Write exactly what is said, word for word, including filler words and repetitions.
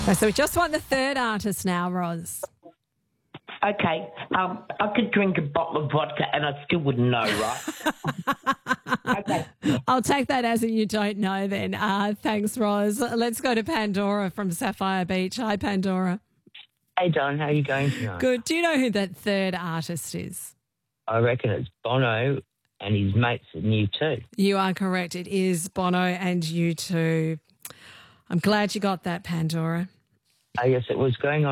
So we just want the third artist now, Roz. Okay, um, I could drink a bottle of vodka and I still wouldn't know, right? Okay. I'll take that as a you don't know then. Uh, thanks, Roz. Let's go to Pandora from Sapphire Beach. Hi, Pandora. Hey, Don, how are you going tonight? Good. Do you know who that third artist is? I reckon it's Bono and his mates in U two. You are correct. It is Bono and U two. I'm glad you got that, Pandora. Oh, yes, it was going on.